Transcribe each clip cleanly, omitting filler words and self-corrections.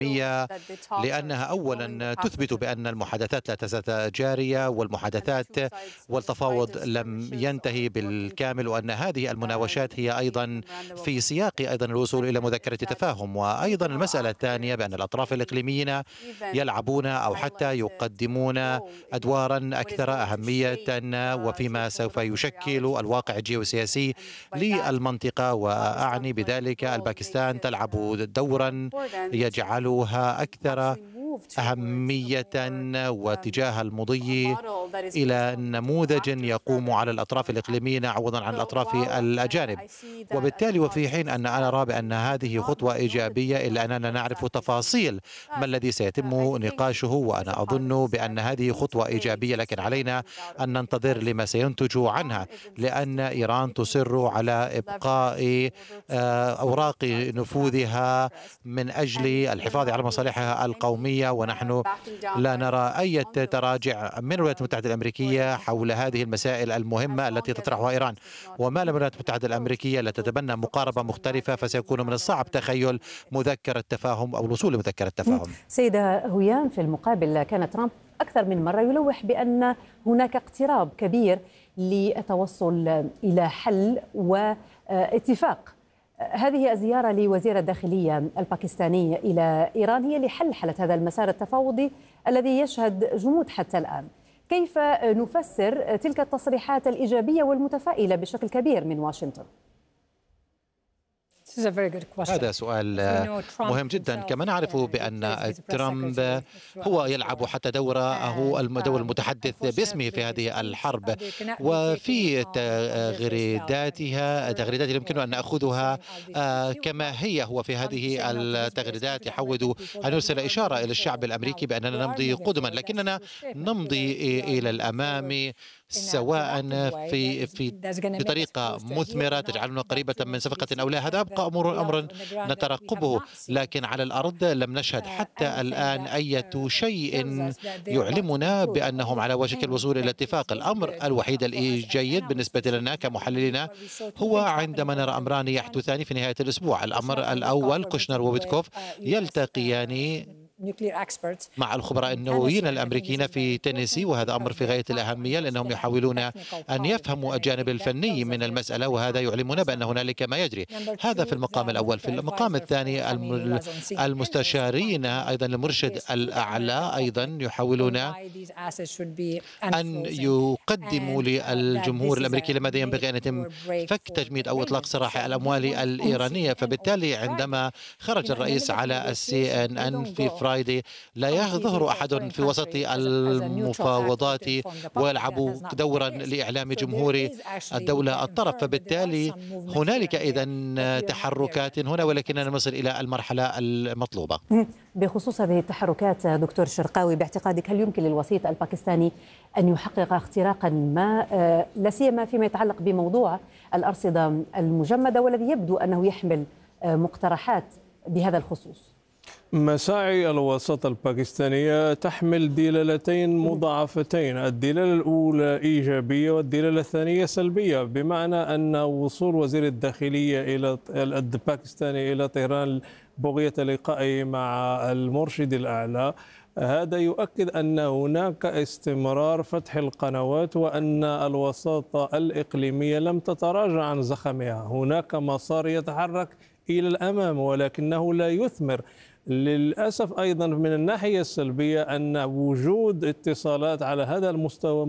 لأنها أولا تثبت بأن المحادثات لا تزال جارية، والمحادثات والتفاوض لم ينتهي بالكامل، وأن هذه المناوشات هي أيضا في سياق أيضا الوصول إلى مذكرة تفاهم. وأيضا المسألة الثانية بأن الأطراف الإقليميين يلعبون أو حتى يقدمون أدوارا أكثر أهمية، وفيما سوف يشكل الواقع الجيوسياسي للمنطقة، وأعني بذلك الباكستان تلعب دورا يجعلها أكثر أهمية واتجاه المضي إلى نموذج يقوم على الأطراف الإقليمية عوضا عن الأطراف الأجانب. وبالتالي وفي حين أن أنا أرى بأن هذه خطوة إيجابية، إلا أننا نعرف تفاصيل ما الذي سيتم نقاشه، وأنا أظن بأن هذه خطوة إيجابية، لكن علينا أن ننتظر لما سينتج عنها، لأن إيران تصر على إبقاء أوراق نفوذها من أجل الحفاظ على مصالحها القومية، ونحن لا نرى أي تراجع من الولايات المتحدة الأمريكية حول هذه المسائل المهمة التي تطرحها إيران. وما لم الولايات المتحدة الأمريكية لا تتبنى مقاربة مختلفة، فسيكون من الصعب تخيل مذكرة تفاهم أو الوصول لمذكرة تفاهم. سيدة هويان، في المقابل كان ترامب أكثر من مرة يلوح بأن هناك اقتراب كبير للتوصل إلى حل واتفاق. هذه الزيارة لوزير الداخلية الباكستاني إلى إيران هي لحل حالة هذا المسار التفاوضي الذي يشهد جمود حتى الآن. كيف نفسر تلك التصريحات الإيجابية والمتفائلة بشكل كبير من واشنطن؟ هذا سؤال مهم جدا. كما نعرف بأن ترامب هو يلعب حتى دوره الدور المتحدث باسمه في هذه الحرب، وفي تغريدات يمكن أن نأخذها كما هي. هو في هذه التغريدات يحاول أن يرسل إشارة إلى الشعب الأمريكي بأننا نمضي قدما، لكننا نمضي إلى الأمام، سواء بطريقة مثمرة تجعلنا قريبة من صفقة أو لا. هذا أبقى أمر نترقبه، لكن على الأرض لم نشهد حتى الآن أي شيء يعلمنا بأنهم على وشك الوصول إلى اتفاق. الأمر الوحيد الجيد بالنسبة لنا كمحللين هو عندما نرى أمران يحدثان في نهاية الأسبوع. الأمر الأول، كوشنر وويتكوف يلتقيان مع الخبراء النوويين الأمريكيين في تينيسي، وهذا أمر في غاية الأهمية لأنهم يحاولون أن يفهموا الجانب الفني من المسألة، وهذا يعلمنا بأن هنالك ما يجري. هذا في المقام الأول. في المقام الثاني، المستشارين أيضا المرشد الأعلى أيضا يحاولون أن يقدموا للجمهور الأمريكي لماذا ينبغي أن يتم فك تجميد أو إطلاق سراح الأموال الإيرانية. فبالتالي عندما خرج الرئيس على CNN في فرايدي لا يظهر أحد في وسط المفاوضات ويلعب دورا لإعلام جمهور الدولة الطرف، فبالتالي هنالك إذن تحركات هنا، ولكننا نصل إلى المرحلة المطلوبة. بخصوص هذه التحركات دكتور شرقاوي، باعتقادك هل يمكن للوسيط الباكستاني أن يحقق اختراقا ما، لا سيما فيما يتعلق بموضوع الأرصدة المجمدة والذي يبدو أنه يحمل مقترحات بهذا الخصوص؟ مساعي الوساطة الباكستانية تحمل دلالتين مضاعفتين، الدلالة الأولى إيجابية والدلالة الثانية سلبية، بمعنى أن وصول وزير الداخلية الباكستاني إلى طهران بغية لقائه مع المرشد الأعلى، هذا يؤكد أن هناك استمرار فتح القنوات، وأن الوساطة الإقليمية لم تتراجع عن زخمها. هناك مسار يتحرك إلى الأمام ولكنه لا يثمر. للأسف أيضا من الناحية السلبية أن وجود اتصالات على هذا المستوى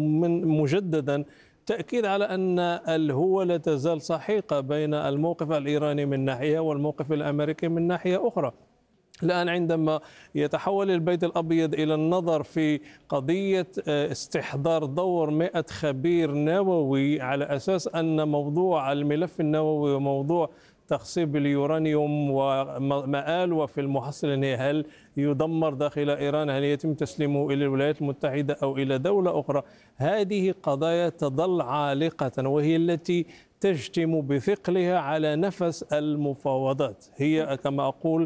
مجددا تأكيد على أن الهوة لا تزال سحيقة بين الموقف الإيراني من ناحية والموقف الأمريكي من ناحية أخرى. الآن عندما يتحول البيت الأبيض إلى النظر في قضية استحضار دور 100 خبير نووي على أساس أن موضوع الملف النووي وموضوع تخصيب اليورانيوم ومآل وفي المحصل النهائي هل يدمر داخل إيران، هل يتم تسليمه إلى الولايات المتحدة أو إلى دولة أخرى، هذه قضايا تظل عالقة وهي التي تجتم بثقلها على نفس المفاوضات. هي كما أقول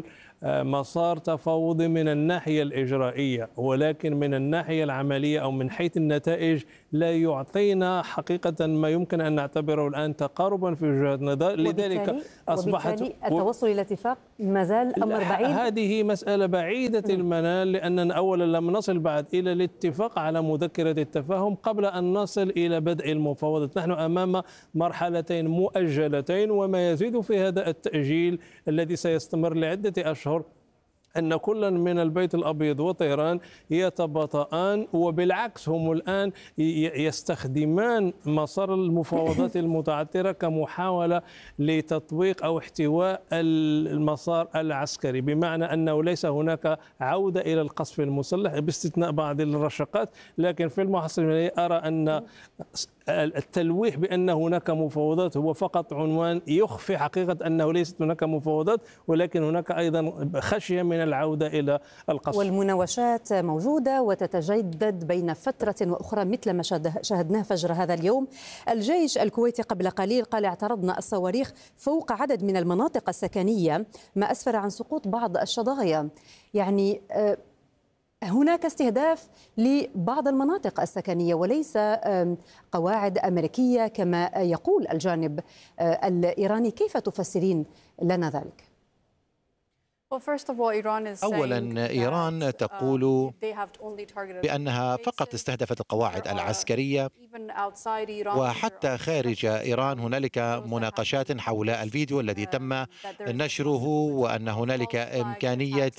مسار تفاوضي من الناحية الإجرائية، ولكن من الناحية العملية أو من حيث النتائج لا يعطينا حقيقة ما يمكن أن نعتبره الآن تقاربا في وجهات نظر. لذلك أصبحت التوصل إلى اتفاق ما زال أمر بعيد؟ هذه مسألة بعيدة المنال، لأننا أولا لم نصل بعد إلى الاتفاق على مذكرة التفاهم قبل أن نصل إلى بدء المفاوضات. نحن أمام مرحلتين مؤجلتين، وما يزيد في هذا التأجيل الذي سيستمر لعدة أشهر أن كل من البيت الأبيض وطهران يتباطئان، وبالعكس هم الآن يستخدمان مسار المفاوضات المتعثرة كمحاولة لتطويق أو احتواء المسار العسكري، بمعنى أنه ليس هناك عودة إلى القصف المسلح باستثناء بعض الرشقات. لكن في المحصلة أرى أن التلويح بأن هناك مفاوضات هو فقط عنوان يخفي حقيقة أنه ليست هناك مفاوضات، ولكن هناك أيضا خشية من العودة إلى القصف. والمناوشات موجودة وتتجدد بين فترة وأخرى مثل ما شاهدناه فجر هذا اليوم. الجيش الكويتي قبل قليل قال اعترضنا الصواريخ فوق عدد من المناطق السكنية، ما أسفر عن سقوط بعض الشظايا. يعني هناك استهداف لبعض المناطق السكنية وليس قواعد أمريكية كما يقول الجانب الإيراني. كيف تفسرين لنا ذلك؟ أولا إيران تقول بأنها فقط استهدفت القواعد العسكرية، وحتى خارج إيران هنالك مناقشات حول الفيديو الذي تم نشره، وأن هنالك إمكانية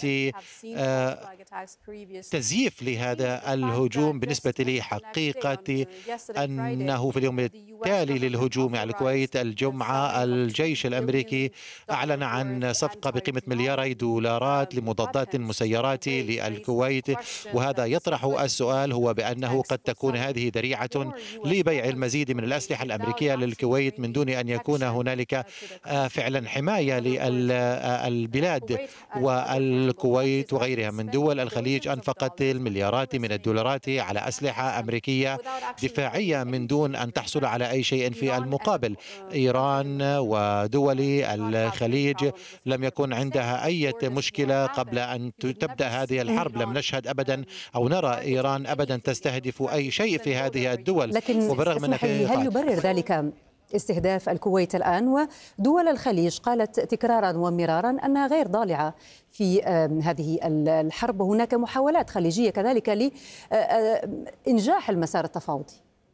تزييف لهذا الهجوم. بالنسبة لي حقيقة أنه في اليوم التالي للهجوم على الكويت الجمعة الجيش الأمريكي أعلن عن صفقة بقيمة $2 مليار لمضادات المسيرات للكويت، وهذا يطرح السؤال هو بأنه قد تكون هذه ذريعة لبيع المزيد من الأسلحة الأمريكية للكويت من دون أن يكون هنالك فعلا حماية للبلاد. والكويت وغيرها من دول الخليج أنفقت المليارات من الدولارات على أسلحة أمريكية دفاعية من دون أن تحصل على أي شيء في المقابل. إيران ودول الخليج لم يكن عندها أي مشكلة قبل أن تبدأ هذه الحرب. لم نشهد أبدا أو نرى إيران أبدا تستهدف أي شيء في هذه الدول. لكن وبرغم أن هل يبرر ذلك استهداف الكويت الآن؟ ودول الخليج قالت تكرارا ومرارا أنها غير ضالعة في هذه الحرب، وهناك محاولات خليجية كذلك لإنجاح المسار التفاوضي.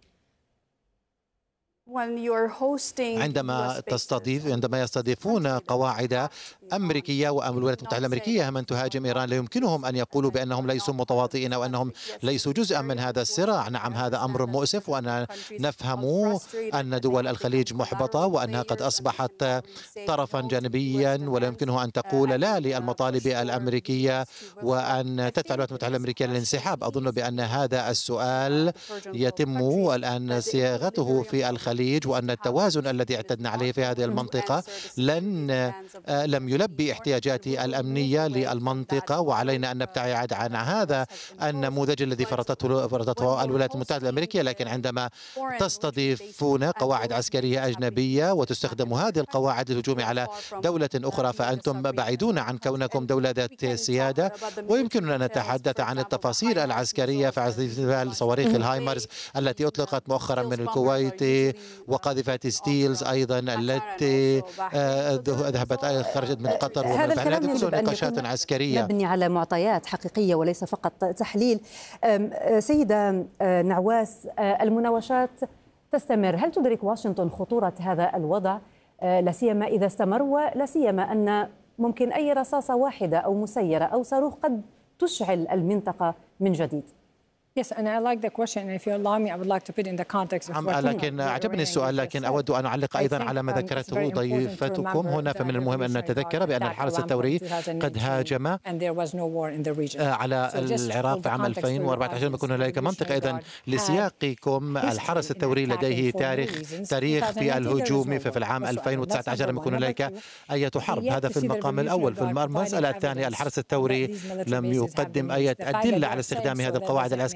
عندما يستضيفون قواعد أمريكية والولايات المتحدة الأمريكية من تهاجم إيران، لا يمكنهم أن يقولوا بأنهم ليسوا متواطئين أو أنهم ليسوا جزءا من هذا الصراع. نعم هذا أمر مؤسف، وأنا نفهم أن دول الخليج محبطة وأنها قد أصبحت طرفا جانبيا، ولا يمكنها أن تقول لا للمطالب الأمريكية وأن تدفع الولايات المتحدة الأمريكية للانسحاب. أظن بأن هذا السؤال يتم الآن صياغته في الخليج، وأن التوازن الذي اعتدنا عليه في هذه المنطقة لم يلبي احتياجات الأمنية للمنطقة، وعلينا أن نبتعد عن هذا النموذج الذي فرضته الولايات المتحدة الأمريكية. لكن عندما تستضيفون قواعد عسكرية أجنبية وتستخدم هذه القواعد للهجوم على دولة أخرى، فأنتم بعيدون عن كونكم دولة ذات سيادة. ويمكننا أن نتحدث عن التفاصيل العسكرية في صواريخ الهايمرز التي أطلقت مؤخرا من الكويت، وقاذفات ستيلز أيضا التي خرجت من قطر. هذا الكلام يجب أن نقاشات عسكرية مبني على معطيات حقيقية وليس فقط تحليل. سيدة نعواس، المناوشات تستمر، هل تدرك واشنطن خطورة هذا الوضع لا سيما إذا استمر، ولا سيما أن ممكن أي رصاصة واحدة أو مسيرة أو صاروخ قد تشعل المنطقة من جديد؟ Yes, and I like the question. And if you allow me, I would like to put in the context of what لكن أعجبني السؤال، لكن أود أن أعلق أيضا على ما ذكرته ضيفتكم هنا. فمن المهم أن نتذكر بأن الحرس الثوري قد هاجم على العراق في عام 2014. لم يكن هنالك منطق. إذن لسياقكم الحرس الثوري لديه تاريخ في الهجوم. في العام 2019 لم يكن هنالك أي حرب. هذا في المقام الأول. في المسألة الثانية الحرس الثوري لم يقدم أي أدلة على استخدام هذه القواعد العسكرية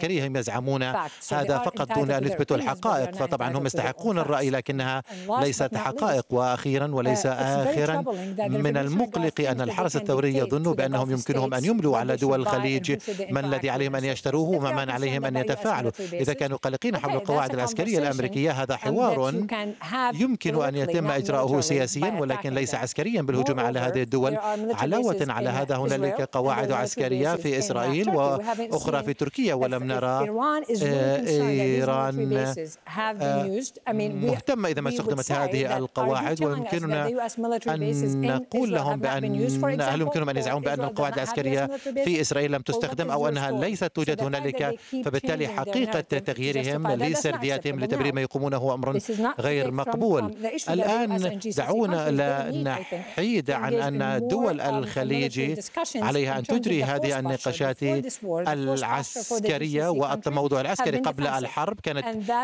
العسكرية هم يزعمون هذا فقط دون أن يثبتوا الحقائق. فطبعا هم يستحقون الرأي لكنها ليست حقائق. وأخيرا وليس آخرا، من المقلق أن الحرس الثوري يظن بأنهم يمكنهم أن يملوا على دول الخليج ما الذي عليهم أن يشتروه وما من عليهم أن يتفاعلوا. إذا كانوا قلقين حول القواعد العسكرية الأمريكية، هذا حوار يمكن أن يتم إجراؤه سياسيا ولكن ليس عسكريا بالهجوم على هذه الدول. علاوة على هذا هنالك قواعد عسكرية في إسرائيل وأخرى في تركيا، ولم نرى إيران مهتمة إذا ما استخدمت هذه القواعد. ويمكننا أن نقول لهم هل يمكنهم أن يزعمون بأن القواعد العسكرية في إسرائيل لم تستخدم أو أنها ليست توجد هنالك، فبالتالي حقيقة تغييرهم لسردياتهم لتبرير ما يقومونه هو أمر غير مقبول. الآن دعونا لا نحيد عن أن دول الخليج عليها أن تجري هذه النقاشات العسكرية والتموضع العسكري. قبل الحرب كانت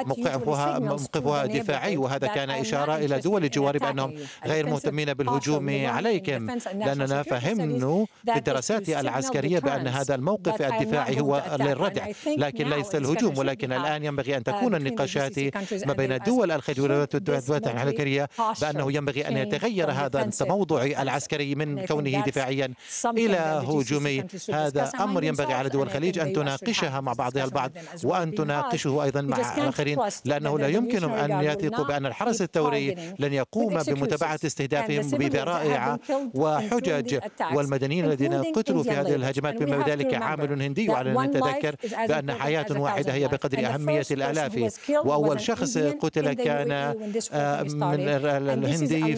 موقفها دفاعي، وهذا كان إشارة إلى دول الجوار بأنهم غير مهتمين بالهجوم عليكم، لأننا فهمنا في الدراسات العسكرية بأن هذا الموقف الدفاعي هو للردع لكن ليس الهجوم. ولكن الآن ينبغي أن تكون النقاشات ما بين دول الخليج والولايات العسكرية بأنه ينبغي أن يتغير هذا التموضع العسكري من كونه دفاعيا إلى هجومي. هذا أمر ينبغي على دول الخليج أن تناقشها مع بعضها البعض وأن تناقشه أيضا مع الآخرين، لأنه لا يمكنهم أن يثقوا بأن الحرس الثوري لن يقوم بمتابعة استهدافهم بذرائع وحجج والمدنيين الذين قتلوا في هذه الهجمات، بما ذلك عامل هندي. وعلى أن نتذكر بأن حياة واحدة هي بقدر أهمية الآلاف، وأول شخص قتل كان من الهندي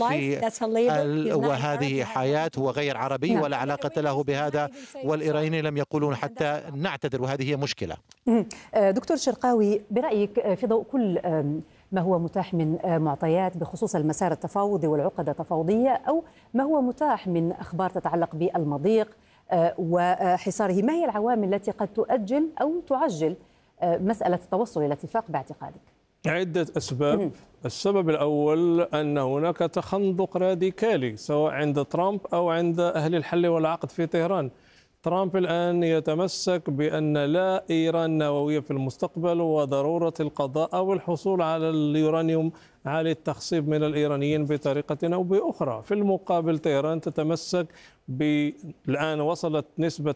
وهذه حياة هو غير عربي ولا علاقة له بهذا، والإيرانيين لم يقولون حتى نعتذر، وهذه هي مشكلة. دكتور شرقاوي، برأيك في ضوء كل ما هو متاح من معطيات بخصوص المسار التفاوضي والعقد التفاوضية، أو ما هو متاح من أخبار تتعلق بالمضيق وحصاره، ما هي العوامل التي قد تؤجل أو تعجل مسألة التوصل إلى اتفاق باعتقادك؟ عدة أسباب. السبب الأول أن هناك تخندق راديكالي سواء عند ترامب أو عند أهل الحل والعقد في طهران. ترامب الآن يتمسك بأن لا إيران نووية في المستقبل وضرورة القضاء أو الحصول على اليورانيوم عالي التخصيب من الإيرانيين بطريقة أو بأخرى. في المقابل طهران تتمسك الآن وصلت نسبة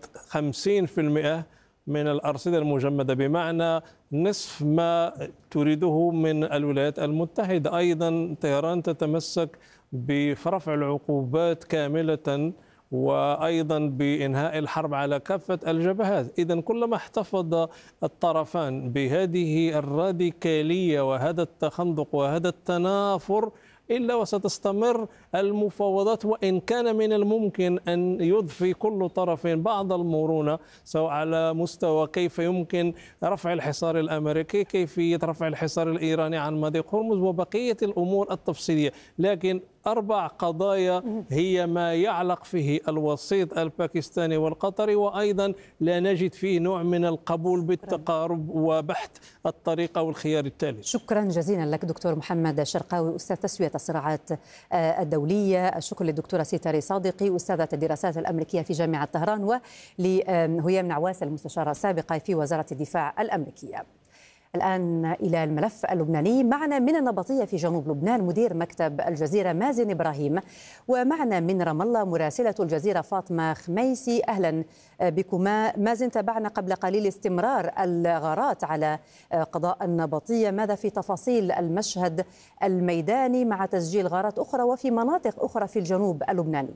50% من الأرصدة المجمدة، بمعنى نصف ما تريده من الولايات المتحدة. أيضا طهران تتمسك برفع العقوبات كاملة وأيضا بإنهاء الحرب على كافة الجبهات. إذن كلما احتفظ الطرفان بهذه الراديكالية وهذا التخندق وهذا التنافر إلا وستستمر المفاوضات، وإن كان من الممكن أن يضفي كل طرف بعض المرونة سواء على مستوى كيف يمكن رفع الحصار الأمريكي، كيفية رفع الحصار الإيراني عن مضيق هرمز وبقية الأمور التفصيلية. لكن 4 قضايا هي ما يعلق فيه الوسيط الباكستاني والقطري، وأيضا لا نجد فيه نوع من القبول بالتقارب وبحث الطريق أو الخيار الثالث. شكرا جزيلا لك دكتور محمد شرقاوي، أستاذ تسوية الصراعات الدولية. الشكر للدكتورة سيتاري صادقي أستاذة الدراسات الأمريكية في جامعة طهران، ولهيام نعواس المستشارة السابقة في وزارة الدفاع الأمريكية. الآن إلى الملف اللبناني. معنا من النبطية في جنوب لبنان مدير مكتب الجزيرة مازن إبراهيم، ومعنا من رام الله مراسلة الجزيرة فاطمة خميسي. أهلا بكما. مازن، تابعنا قبل قليل استمرار الغارات على قضاء النبطية، ماذا في تفاصيل المشهد الميداني مع تسجيل غارات أخرى وفي مناطق أخرى في الجنوب اللبناني؟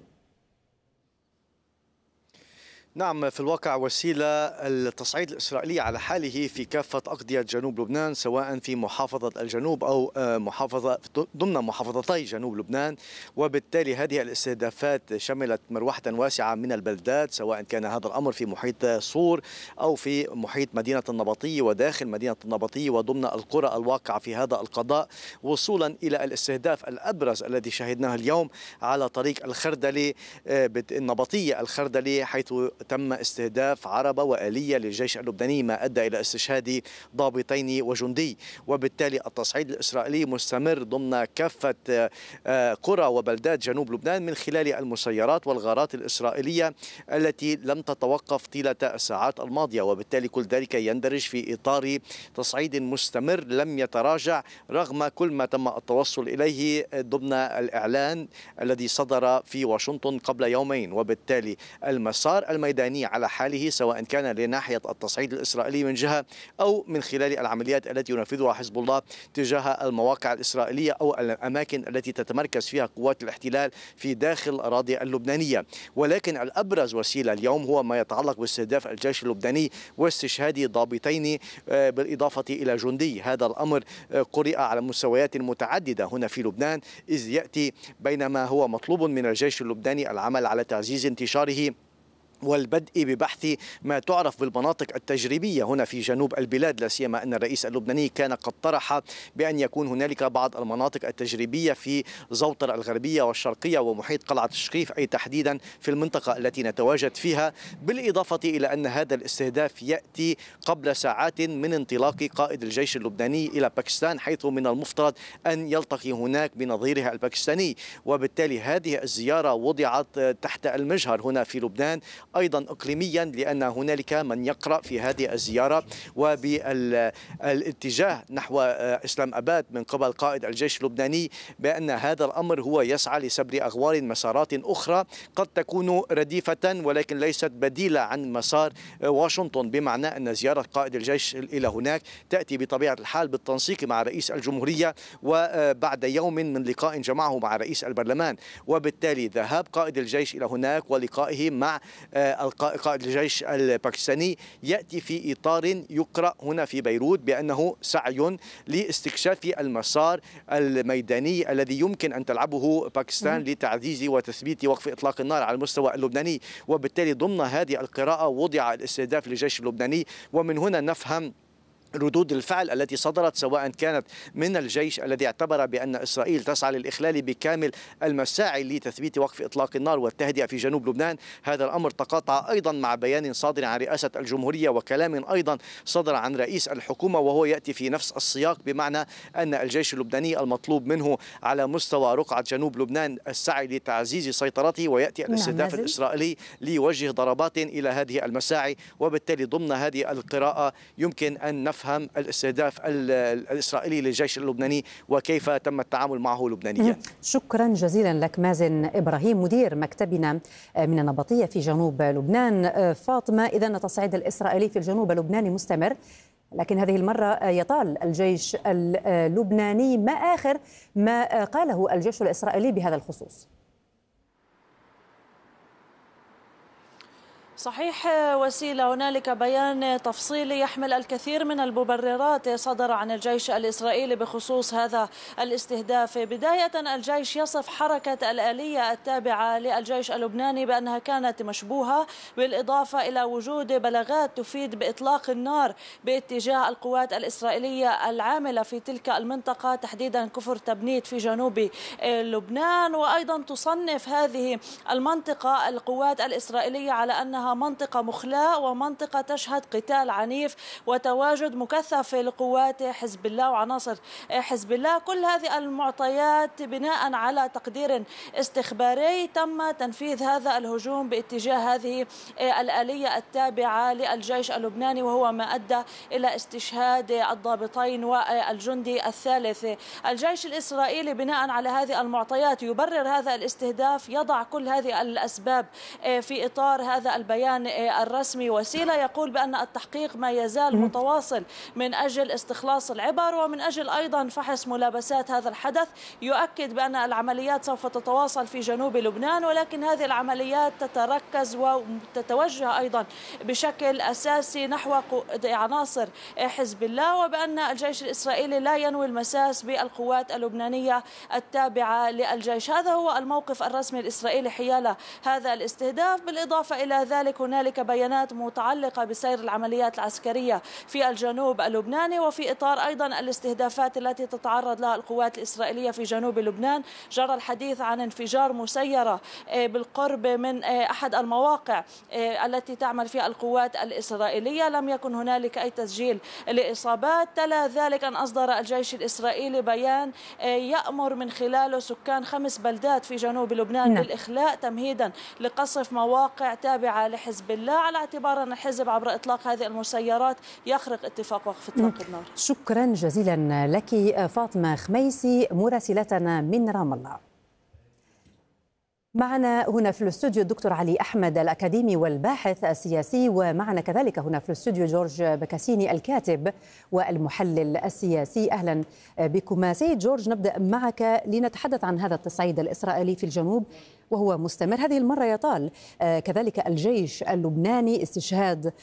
نعم، في الواقع وسيلة التصعيد الإسرائيلي على حاله في كافة أقضية جنوب لبنان، سواء في محافظة الجنوب أو ضمن محافظتي جنوب لبنان. وبالتالي هذه الاستهدافات شملت مروحة واسعة من البلدات، سواء كان هذا الأمر في محيط صور أو في محيط مدينة النبطية وداخل مدينة النبطية وضمن القرى الواقعة في هذا القضاء، وصولا إلى الاستهداف الأبرز الذي شهدناه اليوم على طريق الخردلي النبطية الخردلي، حيث تم استهداف عربة وآلية للجيش اللبناني ما أدى إلى استشهاد ضابطين وجندي. وبالتالي التصعيد الإسرائيلي مستمر ضمن كافة قرى وبلدات جنوب لبنان من خلال المسيرات والغارات الإسرائيلية التي لم تتوقف طيلة الساعات الماضية. وبالتالي كل ذلك يندرج في إطار تصعيد مستمر لم يتراجع رغم كل ما تم التوصل إليه ضمن الإعلان الذي صدر في واشنطن قبل يومين. وبالتالي المسار الميداني على حاله سواء كان لناحية التصعيد الإسرائيلي من جهة أو من خلال العمليات التي ينفذها حزب الله تجاه المواقع الإسرائيلية أو الأماكن التي تتمركز فيها قوات الاحتلال في داخل الأراضي اللبنانية. ولكن الأبرز وسيلة اليوم هو ما يتعلق باستهداف الجيش اللبناني واستشهاد ضابطين بالإضافة إلى جندي. هذا الأمر قرئ على مستويات متعددة هنا في لبنان، إذ يأتي بينما هو مطلوب من الجيش اللبناني العمل على تعزيز انتشاره والبدء ببحث ما تعرف بالمناطق التجريبية هنا في جنوب البلاد، لا سيما أن الرئيس اللبناني كان قد طرح بأن يكون هنالك بعض المناطق التجريبية في زوطر الغربية والشرقية ومحيط قلعة الشقيف، أي تحديدا في المنطقة التي نتواجد فيها. بالإضافة إلى أن هذا الاستهداف يأتي قبل ساعات من انطلاق قائد الجيش اللبناني إلى باكستان، حيث من المفترض أن يلتقي هناك بنظيره الباكستاني. وبالتالي هذه الزيارة وضعت تحت المجهر هنا في لبنان أيضا إقليميا، لأن هنالك من يقرأ في هذه الزيارة وبالاتجاه نحو إسلام أباد من قبل قائد الجيش اللبناني بأن هذا الأمر هو يسعى لسبر أغوار مسارات أخرى قد تكون رديفة ولكن ليست بديلة عن مسار واشنطن، بمعنى أن زيارة قائد الجيش إلى هناك تأتي بطبيعة الحال بالتنسيق مع رئيس الجمهورية وبعد يوم من لقاء جمعه مع رئيس البرلمان. وبالتالي ذهاب قائد الجيش إلى هناك ولقائه مع قائد الجيش الباكستاني يأتي في إطار يقرأ هنا في بيروت بأنه سعي لاستكشاف المسار الميداني الذي يمكن أن تلعبه باكستان لتعزيز وتثبيت وقف إطلاق النار على المستوى اللبناني. وبالتالي ضمن هذه القراءة وضع الاستهداف للجيش اللبناني، ومن هنا نفهم ردود الفعل التي صدرت سواء كانت من الجيش الذي اعتبر بأن إسرائيل تسعى للإخلال بكامل المساعي لتثبيت وقف إطلاق النار والتهدئة في جنوب لبنان. هذا الأمر تقاطع أيضا مع بيان صادر عن رئاسة الجمهورية وكلام أيضا صدر عن رئيس الحكومة وهو يأتي في نفس السياق، بمعنى أن الجيش اللبناني المطلوب منه على مستوى رقعة جنوب لبنان السعي لتعزيز سيطرته، ويأتي الاستهداف الإسرائيلي ليوجه ضربات إلى هذه المساعي. وبالتالي ضمن هذه القراءة يمكن أن نفهم الاستهداف الإسرائيلي للجيش اللبناني وكيف تم التعامل معه لبنانيا. شكرا جزيلا لك مازن إبراهيم مدير مكتبنا من النبطية في جنوب لبنان. فاطمة، إذن التصعيد الإسرائيلي في الجنوب اللبناني مستمر، لكن هذه المرة يطال الجيش اللبناني. ما آخر ما قاله الجيش الإسرائيلي بهذا الخصوص؟ صحيح وسيلة، هنالك بيان تفصيلي يحمل الكثير من المبررات صدر عن الجيش الإسرائيلي بخصوص هذا الاستهداف. بداية الجيش يصف حركة الآلية التابعة للجيش اللبناني بأنها كانت مشبوهة، بالإضافة إلى وجود بلاغات تفيد بإطلاق النار باتجاه القوات الإسرائيلية العاملة في تلك المنطقة، تحديدا كفر تبنيت في جنوب لبنان. وأيضا تصنف هذه المنطقة القوات الإسرائيلية على أنها منطقة مخلاة ومنطقة تشهد قتال عنيف وتواجد مكثف لقوات حزب الله وعناصر حزب الله. كل هذه المعطيات بناء على تقدير استخباري تم تنفيذ هذا الهجوم باتجاه هذه الآلية التابعة للجيش اللبناني، وهو ما أدى إلى استشهاد الضابطين والجندي الثالث. الجيش الإسرائيلي بناء على هذه المعطيات يبرر هذا الاستهداف، يضع كل هذه الأسباب في إطار هذا البيان الرسمي. وسيلة يقول بأن التحقيق ما يزال متواصل من أجل استخلاص العبر ومن أجل أيضا فحص ملابسات هذا الحدث. يؤكد بأن العمليات سوف تتواصل في جنوب لبنان، ولكن هذه العمليات تتركز وتتوجه أيضا بشكل أساسي نحو عناصر حزب الله، وبأن الجيش الإسرائيلي لا ينوي المساس بالقوات اللبنانية التابعة للجيش. هذا هو الموقف الرسمي الإسرائيلي حيال هذا الاستهداف. بالإضافة إلى ذلك كذلك هنالك بيانات متعلقة بسير العمليات العسكرية في الجنوب اللبناني، وفي إطار أيضا الاستهدافات التي تتعرض لها القوات الإسرائيلية في جنوب لبنان. جرى الحديث عن انفجار مسيرة بالقرب من أحد المواقع التي تعمل فيها القوات الإسرائيلية. لم يكن هنالك أي تسجيل لإصابات. تلا ذلك أن أصدر الجيش الإسرائيلي بيان يأمر من خلاله سكان 5 بلدات في جنوب لبنان بالإخلاء تمهيدا لقصف مواقع تابعة لحزب الله، على اعتبار أن الحزب عبر إطلاق هذه المسيرات يخرق اتفاق وقف إطلاق النار. شكرا جزيلا لك فاطمة خميسي مراسلتنا من رام الله. معنا هنا في الاستوديو الدكتور علي أحمد الأكاديمي والباحث السياسي، ومعنا كذلك هنا في الاستوديو جورج بكاسيني الكاتب والمحلل السياسي. أهلا بكما. سيد جورج، نبدأ معك لنتحدث عن هذا التصعيد الإسرائيلي في الجنوب وهو مستمر. هذه المرة يطال كذلك الجيش اللبناني استشهاد